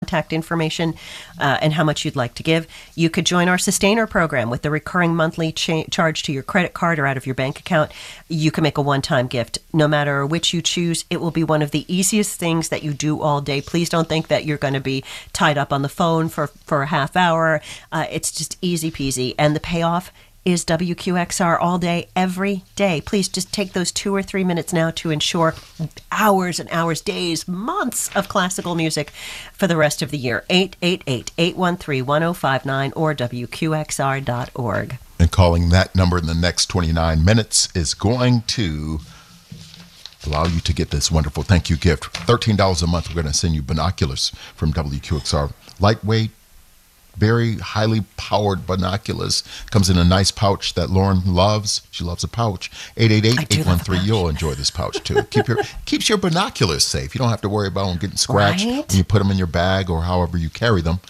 contact information and how much you'd like to give. You could join our Sustainer program with the recurring monthly charge to your credit card or out of your bank account. You can make a one-time gift. No matter which you choose, it will be one of the easiest things that you do all day. Please don't think that you're going to be tied up on the phone for a half hour. It's just easy peasy. And the payoff is WQXR all day, every day. Please just take those 2 or 3 minutes now to ensure hours and hours, days, months of classical music for the rest of the year. 888-813-1059 or WQXR.org. And calling that number in the next 29 minutes is going to allow you to get this wonderful thank you gift. $13 a month. We're going to send you binoculars from WQXR. Lightweight, very highly powered binoculars. Comes in a nice pouch that Lauren loves. She loves a pouch. 888-813. You'll enjoy this pouch too. Keeps your binoculars safe. You don't have to worry about them getting scratched when you put them in your bag or however you carry them.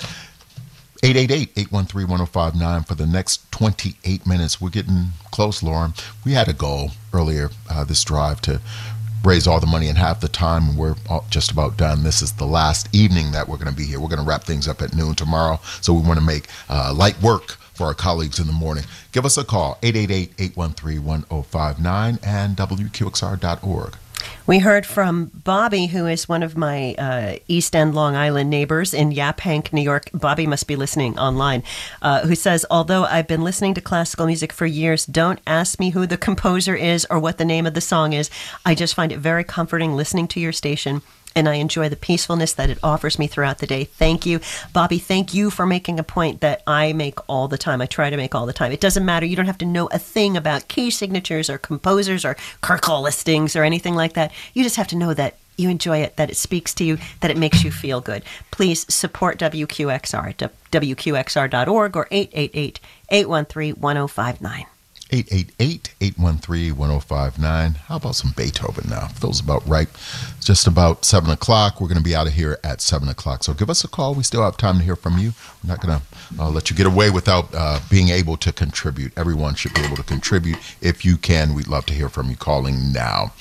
888-813-1059 for the next 28 minutes. We're getting close, Lauren. We had a goal earlier this drive to raise all the money in half the time, and we're just about done. This is the last evening that we're going to be here. We're going to wrap things up at noon tomorrow, so we want to make light work for our colleagues in the morning. Give us a call, 888-813-1059 and WQXR.org. We heard from Bobby, who is one of my East End Long Island neighbors in Yaphank, New York. Bobby must be listening online, who says, although I've been listening to classical music for years, don't ask me who the composer is or what the name of the song is. I just find it very comforting listening to your station, and I enjoy the peacefulness that it offers me throughout the day. Thank you. Bobby, thank you for making a point that I make all the time. I try to make all the time. It doesn't matter. You don't have to know a thing about key signatures or composers or Kirkle listings or anything like that. You just have to know that you enjoy it, that it speaks to you, that it makes you feel good. Please support WQXR at WQXR.org or 888-813-1059. 888-813-1059. How about some Beethoven now? Feels about right. It's just about 7 o'clock. We're going to be out of here at 7 o'clock. So give us a call. We still have time to hear from you. We're not going to let you get away without being able to contribute. Everyone should be able to contribute. If you can, we'd love to hear from you calling now.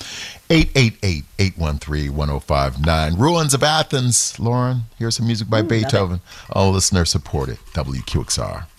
888-813-1059. Ruins of Athens. Lauren, here's some music by Beethoven. All listener supported. WQXR.